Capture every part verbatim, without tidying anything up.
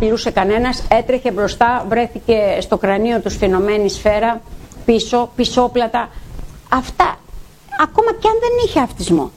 απειλούσε κανένας, έτρεχε μπροστά, βρέθηκε στο κρανίο του σφινωμένη σφαίρα, πίσω, πισόπλατα. Αυτά, ακόμα και αν δεν είχε αυτισμό.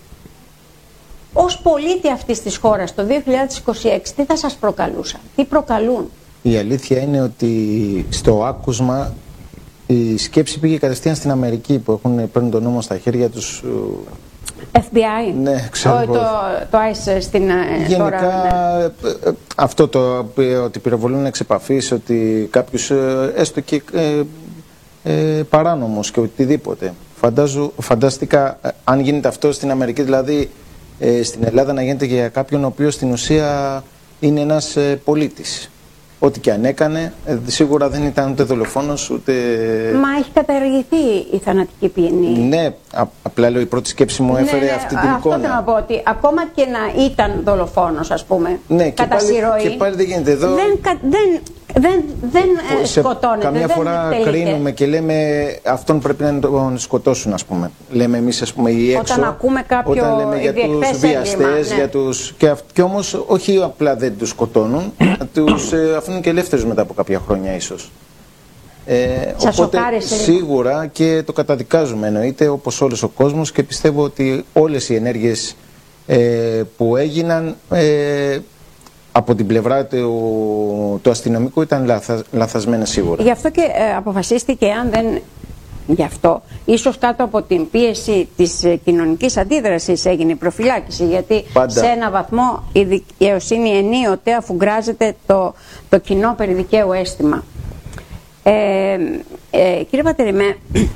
Ως πολίτη αυτής της χώρας το δύο χιλιάδες είκοσι έξι, τι θα σας προκαλούσαν, τι προκαλούν? Η αλήθεια είναι ότι στο άκουσμα η σκέψη πήγε κατευθείαν στην Αμερική, που έχουν, παίρνουν τον νόμο στα χέρια τους. εφ μπι άι, ναι, ξέρω, το, το, το άι στην γενικά, τώρα, ναι. Αυτό το ότι πυροβολούν εξ επαφής, ότι κάποιους έστω και ε, ε, παράνομος και οτιδήποτε. Φαντάζω, φανταστικά, αν γίνεται αυτό στην Αμερική, δηλαδή ε, στην Ελλάδα να γίνεται για κάποιον ο οποίος στην ουσία είναι ένας ε, πολίτης. Ό,τι και αν έκανε, ε, σίγουρα δεν ήταν ούτε δολοφόνος ούτε... Μα έχει καταργηθεί η θανατική ποινή. Ναι, α, απλά λέω η πρώτη σκέψη μου έφερε ναι, αυτή την αυτό εικόνα. Αυτό θέλω να πω, ότι ακόμα και να ήταν δολοφόνος, ας πούμε, ναι, κατά και πάλι, συρροή, και πάλι δεν γίνεται εδώ. Δεν, δεν, δεν, δεν σε, σκοτώνεται. Καμιά δεν φορά τελείται. κρίνουμε και λέμε αυτόν πρέπει να τον σκοτώσουν, ας πούμε. Λέμε εμείς, ας πούμε, οι έξω. Όταν ακούμε κάποιο όταν λέμε για τους βιαστές, ναι. για τους... Και, και όμως όχι απλά δεν τους σκοτώνουν, τους ε, αφήνουν και ελεύθερους μετά από κάποια χρόνια ίσως. Ε, Σας οπότε σοκάρισε, σίγουρα και το καταδικάζουμε, εννοείται, όπως όλος ο κόσμος, και πιστεύω ότι όλες οι ενέργειες ε, που έγιναν ε, από την πλευρά του, του αστυνομικού ήταν λαθα, λαθασμένα σίγουρα. Γι' αυτό και ε, αποφασίστηκε, αν δεν γι' αυτό, ίσως κάτω από την πίεση της ε, κοινωνικής αντίδρασης έγινε η προφυλάκηση, γιατί πάντα σε ένα βαθμό η δικαιοσύνη ενίοτε αφουγκράζεται το, το κοινό περί δικαίου αίσθημα. Ε, ε, κύριε Πατερημέ,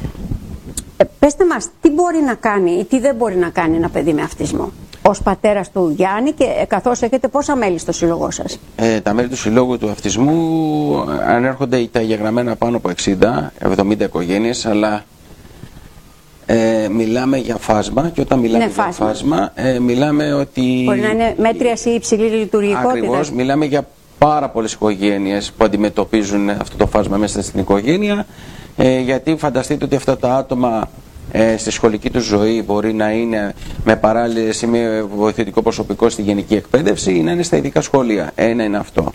ε, πέστε μας τι μπορεί να κάνει ή τι δεν μπορεί να κάνει ένα παιδί με αυτισμό, ως πατέρας του Γιάννη, και ε, καθώς έχετε πόσα μέλη στο σύλλογό σας? Ε, τα μέλη του συλλόγου του αυτισμού ανέρχονται τα εγγεγραμμένα πάνω από εξήντα εβδομήντα οικογένειες, αλλά ε, μιλάμε για φάσμα, και όταν μιλάμε είναι για φάσμα, φάσμα ε, μιλάμε ότι... Μπορεί να είναι μέτριας ή υψηλή λειτουργικότητα. Ακριβώς, μιλάμε για πάρα πολλές οικογένειες που αντιμετωπίζουν αυτό το φάσμα μέσα στην οικογένεια, ε, γιατί φανταστείτε ότι αυτά τα άτομα ε, στη σχολική του ζωή μπορεί να είναι με παράλληλες ή με βοηθητικό προσωπικό στη γενική εκπαίδευση, ή να είναι στα ειδικά σχολεία. Ένα είναι αυτό.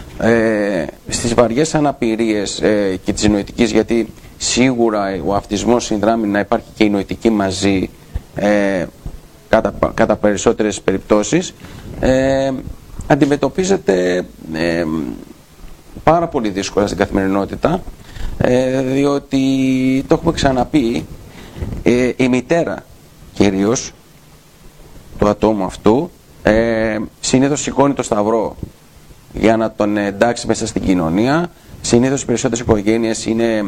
Ε, στις βαριές αναπηρίες ε, και της νοητικής, γιατί σίγουρα ο αυτισμός συνδράμει να υπάρχει και η νοητική μαζί ε, κατά, κατά περισσότερες περιπτώσεις, ε, αντιμετωπίζεται ε, πάρα πολύ δύσκολα στην καθημερινότητα, ε, διότι το έχουμε ξαναπεί, ε, η μητέρα κυρίως του ατόμου αυτού ε, συνήθως σηκώνει το σταυρό για να τον εντάξει μέσα στην κοινωνία. Συνήθως οι περισσότερες οικογένειες είναι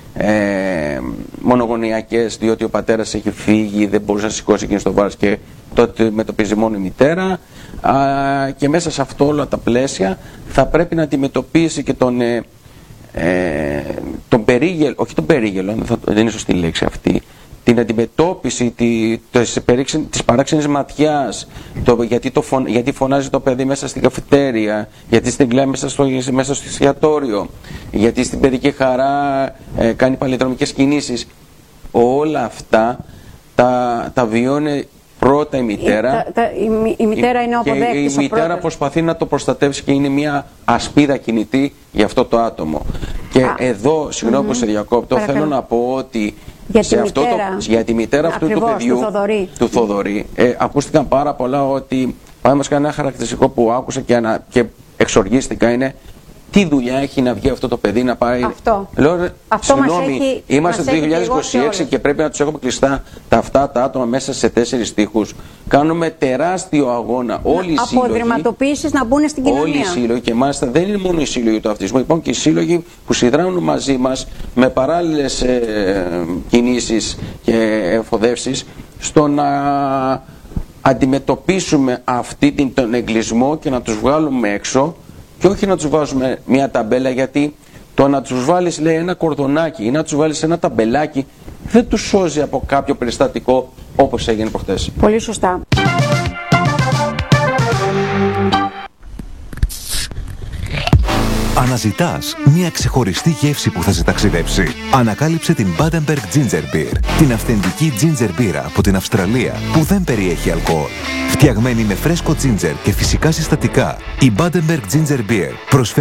ε, μονογονεϊκές, διότι ο πατέρας έχει φύγει, δεν μπορούσε να σηκώσει εκείνο το βάρος και τότε μετωπίζει μόνο η μητέρα. Α, και μέσα σε αυτό όλα τα πλαίσια θα πρέπει να αντιμετωπίσει και τον, ε, ε, τον περίγελο, όχι τον περίγελο, δεν είναι σωστή λέξη αυτή, την αντιμετώπιση τη, της, της παράξενης ματιάς, το, γιατί, το φων, γιατί φωνάζει το παιδί μέσα στην καφετέρια, γιατί στην κλαίει μέσα στο, μέσα στο εστιατόριο, γιατί στην παιδική χαρά ε, κάνει παλινδρομικές κινήσεις. Όλα αυτά τα, τα βιώνει πρώτα η μητέρα. Η, τα, η, η μητέρα είναι ο αποδέκτης. Η μητέρα προσπαθεί να το προστατεύσει και είναι μια ασπίδα κινητή για αυτό το άτομο. Και Α, εδώ, συγγνώμη που mm -hmm. σε διακόπτω, θέλω να πω ότι για σε τη, αυτό μητέρα, το, για τη μητέρα αυτού ακριβώς, του παιδιού, του Θοδωρή, του Θοδωρή ε, ακούστηκαν πάρα πολλά, ότι παραδείγματος ένα χαρακτηριστικό που άκουσα και, ανα, και εξοργίστηκα είναι τι δουλειά έχει να βγει αυτό το παιδί να πάει. Αυτό. Λέω, αυτό συγγνώμη, έχει, είμαστε το δύο χιλιάδες είκοσι έξι και πρέπει να τους έχουμε κλειστά τα αυτά τα άτομα μέσα σε τέσσερις τοίχους. Κάνουμε τεράστιο αγώνα. Όλοι οι σύλλογοι. Αποδρυματοποίησεις να μπουν στην κοινωνία. Όλοι οι σύλλογοι, και μάλιστα δεν είναι μόνο οι σύλλογοι του αυτισμού, υπάρχουν και οι σύλλογοι που συνδράμουν μαζί μας με παράλληλες ε, κινήσεις και εφοδεύσεις στο να αντιμετωπίσουμε αυτή την, τον εγκλισμό και να τους βγάλουμε έξω. Και όχι να τους βάζουμε μια ταμπέλα, γιατί το να τους βάλεις, λέει, ένα κορδονάκι ή να τους βάλεις ένα ταμπελάκι δεν τους σώζει από κάποιο περιστατικό όπως έγινε προχτές. Πολύ σωστά. Αναζητάς μια ξεχωριστή γεύση που θα σε ταξιδέψει? Ανακάλυψε την Badenberg Ginger Beer, την αυθεντική ginger beer από την Αυστραλία που δεν περιέχει αλκοόλ. Φτιαγμένη με φρέσκο ginger και φυσικά συστατικά, η Badenberg Ginger Beer προσφέρει